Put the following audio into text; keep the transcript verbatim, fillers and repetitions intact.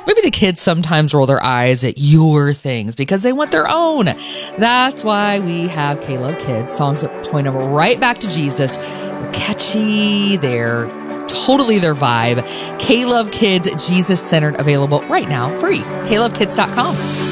Maybe the kids sometimes roll their eyes at your things because they want their own. That's why we have K-Love Kids, songs that point them right back to Jesus. They're catchy, they're totally their vibe. K-Love Kids, Jesus-centered, available right now, free. K love kids dot com.